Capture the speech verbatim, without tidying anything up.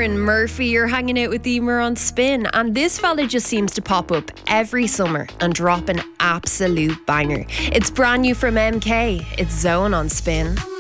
Kieran Murphy, you're hanging out with Emer on Spin, and this fella just seems to pop up every summer and drop an absolute banger. It's brand new from M K. It's Zone on Spin.